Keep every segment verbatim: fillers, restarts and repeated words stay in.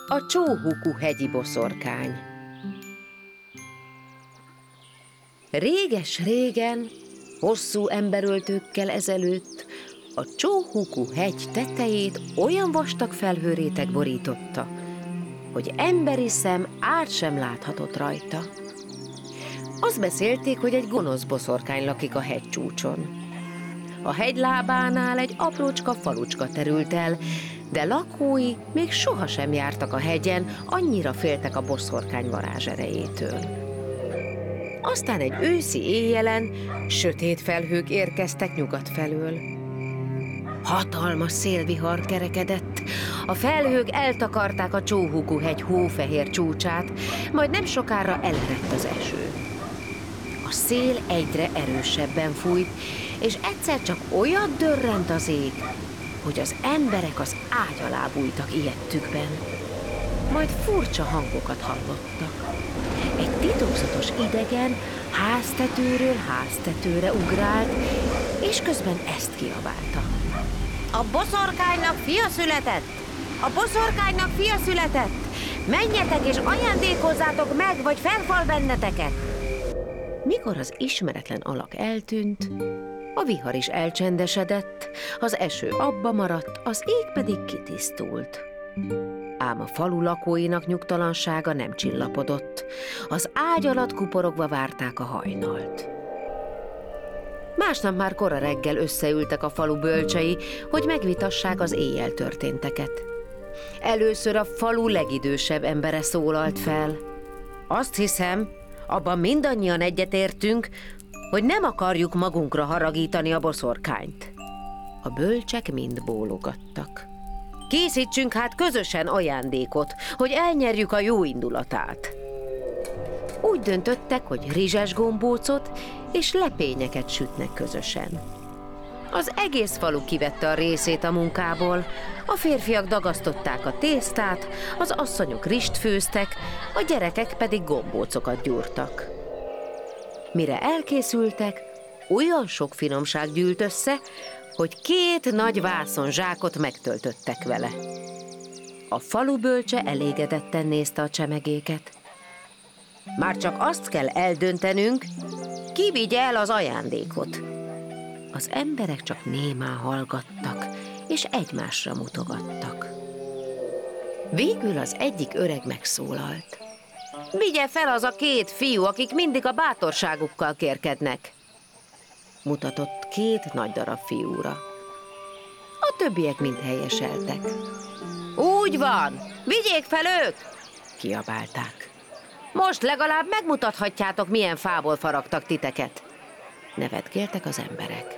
A Csóhuku hegyi boszorkány. Réges-régen, hosszú emberöltőkkel ezelőtt a Csóhuku hegy tetejét olyan vastag felhőréteg borította, hogy emberi szem át sem láthatott rajta. Azt beszélték, hogy egy gonosz boszorkány lakik a hegycsúcson. A hegy lábánál egy aprócska falucska terült el, de lakói még sohasem jártak a hegyen, annyira féltek a boszorkány varázserejétől. Aztán egy őszi éjjelen sötét felhők érkeztek nyugat felől. Hatalmas szélvihar kerekedett, a felhők eltakarták a Csóhuku hegy hófehér csúcsát, majd nem sokára elerett az eső. A szél egyre erősebben fújt, és egyszer csak olyat dörrent az ég, hogy az emberek az ágy alá bújtak ijedtükben. Majd furcsa hangokat hallottak. Egy titokzatos idegen háztetőről háztetőre ugrált, és közben ezt kiabálta. A boszorkánynak fia született! A boszorkánynak fia született! Menjetek és ajándékozzátok meg, vagy felfal benneteket! Mikor az ismeretlen alak eltűnt, a vihar is elcsendesedett, az eső abba maradt, az ég pedig kitisztult. Ám a falu lakóinak nyugtalansága nem csillapodott, az ágy alatt kuporogva várták a hajnalt. Másnap már kora reggel összeültek a falu bölcsei, hogy megvitassák az éjjel történteket. Először a falu legidősebb embere szólalt fel. Azt hiszem, abban mindannyian egyetértünk, hogy nem akarjuk magunkra haragítani a boszorkányt. A bölcsek mind bólogattak. Készítsünk hát közösen ajándékot, hogy elnyerjük a jó indulatát. Úgy döntöttek, hogy rizses gombócot és lepényeket sütnek közösen. Az egész falu kivette a részét a munkából, a férfiak dagasztották a tésztát, az asszonyok rist főztek, a gyerekek pedig gombócokat gyúrtak. Mire elkészültek, olyan sok finomság gyűlt össze, hogy két nagy vászonzsákot megtöltöttek vele. A falu bölcse elégedetten nézte a csemegéket. Már csak azt kell eldöntenünk, ki vigye el az ajándékot. Az emberek csak némán hallgattak, és egymásra mutogattak. Végül az egyik öreg megszólalt. Vigye fel az a két fiú, akik mindig a bátorságukkal kérkednek. Mutatott két nagy darab fiúra. A többiek mind helyeseltek. Úgy van, vigyék fel ők! Kiabálták. Most legalább megmutathatjátok, milyen fából faragtak titeket. Nevetgéltek az emberek.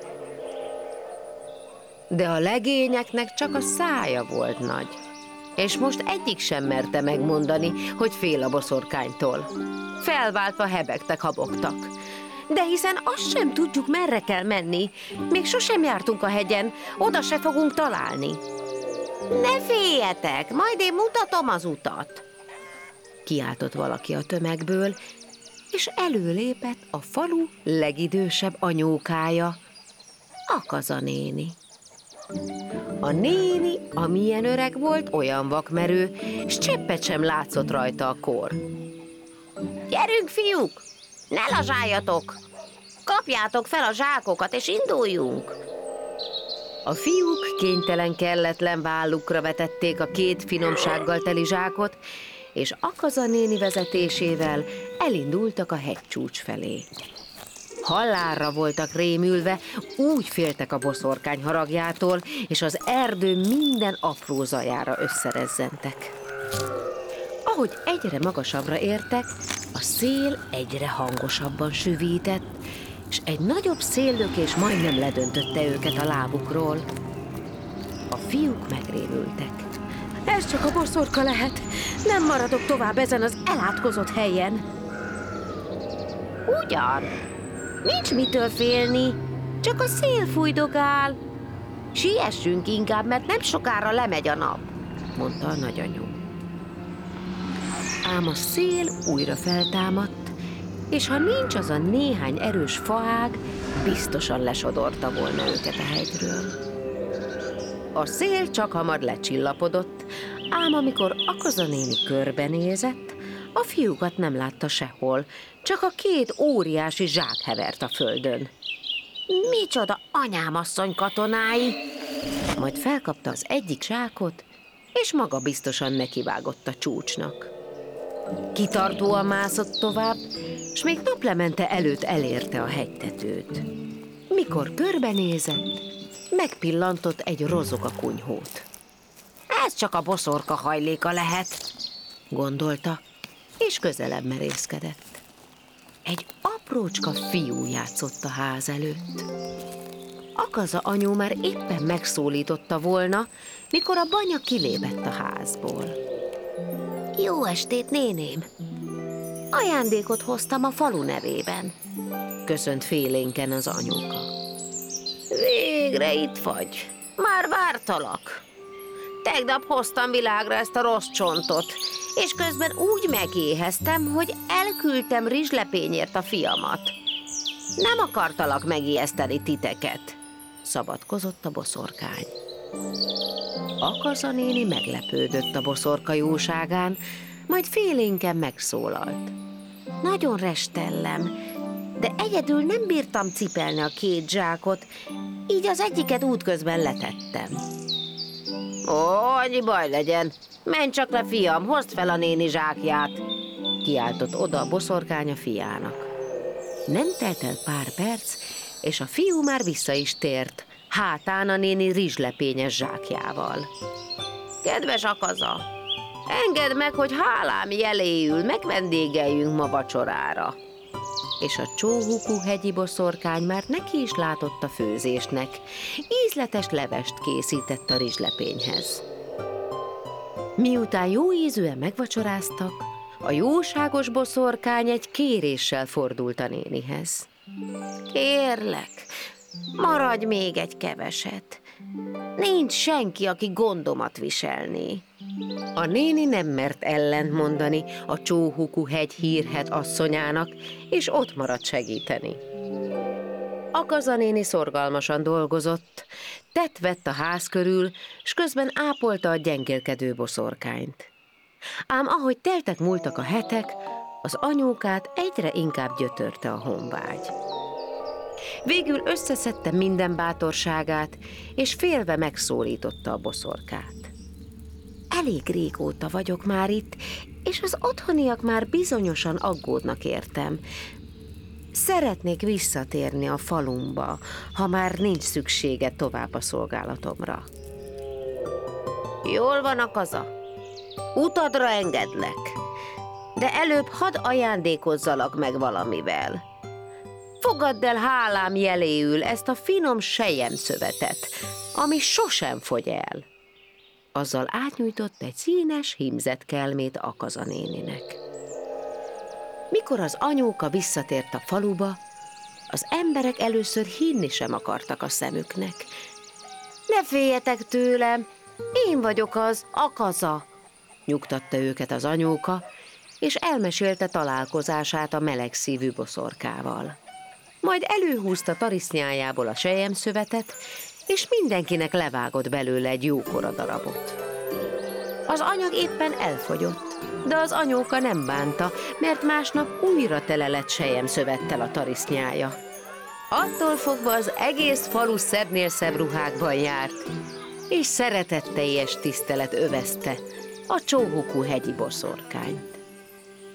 De a legényeknek csak a szája volt nagy, és most egyik sem merte megmondani, hogy fél a boszorkánytól. Felváltva hebegtek, habogtak. De hiszen azt sem tudjuk, merre kell menni. Még sosem jártunk a hegyen, oda se fogunk találni. Ne féljetek, majd én mutatom az utat. Kiáltott valaki a tömegből, és előlépett a falu legidősebb anyókája, Akaza néni. A néni, amilyen öreg volt, olyan vakmerő, s cseppet sem látszott rajta a kor. Gyerünk, fiúk! Ne lazsáljatok! Kapjátok fel a zsákokat, és induljunk! A fiúk kénytelen kelletlen vállukra vetették a két finomsággal teli zsákot, és Akaza néni vezetésével elindultak a hegycsúcs felé. Halálra voltak rémülve, úgy féltek a boszorkány haragjától, és az erdő minden apró zajára összerezzentek. Ahogy egyre magasabbra értek, a szél egyre hangosabban süvített, és egy nagyobb széllökés majdnem ledöntötte őket a lábukról. A fiúk megrémültek. Ez csak a boszorka lehet, nem maradok tovább ezen az elátkozott helyen. Ugyan, nincs mitől félni, csak a szél fújdogál. Siessünk inkább, mert nem sokára lemegy a nap, mondta a nagyanyú. Ám a szél újra feltámadt, és ha nincs az a néhány erős faág, biztosan lesodorta volna őket a hegyről. A szél csak hamar lecsillapodott, Ám amikor Akaza néni körbenézett, a fiúkat nem látta sehol, csak a két óriási zsák hevert a földön. Micsoda anyámasszony katonái! Majd felkapta az egyik zsákot, és maga biztosan nekivágott a csúcsnak. Kitartóan mászott tovább, s még naplemente előtt elérte a hegytetőt. Mikor körbenézett, megpillantott egy rozoga kunyhót. Ez csak a boszorka hajléka lehet, gondolta, és közelebb merészkedett. Egy aprócska fiú játszott a ház előtt. Akaza anyu már éppen megszólította volna, mikor a banya kilépett a házból. Jó estét, néném! Ajándékot hoztam a falu nevében, köszönt félénken az anyuka. Végre itt vagy, már vártalak. Tegnap hoztam világra ezt a rossz csontot, és közben úgy megéheztem, hogy elküldtem rizslepényért a fiamat. Nem akartalak megijeszteni titeket, szabadkozott a boszorkány. Akaza néni meglepődött a boszorka jóságán, majd félénken megszólalt. Nagyon restellem, de egyedül nem bírtam cipelni a két zsákot, így az egyiket útközben letettem. Ó, annyi baj legyen, menj csak le, fiam, hozd fel a néni zsákját, kiáltott oda a boszorkány a fiának. Nem telt el pár perc, és a fiú már vissza is tért, hátán a néni rizslepényes zsákjával. Kedves Akaza, engedd meg, hogy hálám jeléül megvendégeljünk ma vacsorára. És a Csóhuku hegyi boszorkány már neki is látott a főzésnek. Ízletes levest készített a rizslepényhez. Miután jó ízűen megvacsoráztak, a jóságos boszorkány egy kéréssel fordult a nénihez. Kérlek, maradj még egy keveset. Nincs senki, aki gondomat viselné. A néni nem mert ellent mondani a Csóhuku hegy hírhedt asszonyának, és ott maradt segíteni. Akaza néni szorgalmasan dolgozott, tett vett a ház körül, s közben ápolta a gyengélkedő boszorkányt. Ám ahogy teltek múltak a hetek, az anyókát egyre inkább gyötörte a honvágy. Végül összeszedte minden bátorságát, és félve megszólította a boszorkát. Elég régóta vagyok már itt, és az otthoniak már bizonyosan aggódnak értem. Szeretnék visszatérni a falumba, ha már nincs szüksége tovább a szolgálatomra. Jól van, Akaza, utadra engedlek, de előbb hadd ajándékozzalak meg valamivel. Fogadd el hálám jeléül ezt a finom selyemszövetet, ami sosem fogy el. Azzal átnyújtott egy színes, hímzett kelmét Akaza néninek. Mikor az anyóka visszatért a faluba, az emberek először hinni sem akartak a szemüknek. Ne féljetek tőlem, én vagyok az Akaza, nyugtatta őket az anyóka, és elmesélte találkozását a melegszívű boszorkával. Majd előhúzta tarisznyájából a selyemszövetet, és mindenkinek levágott belőle egy jókora darabot. Az anyag éppen elfogyott, de az anyóka nem bánta, mert másnap újra tele lett selyemszövettel a tarisznyája. Attól fogva az egész falu szebbnél szebb ruhákban járt, és szeretetteljes tisztelet övezte a Csóhuku hegyi boszorkányt.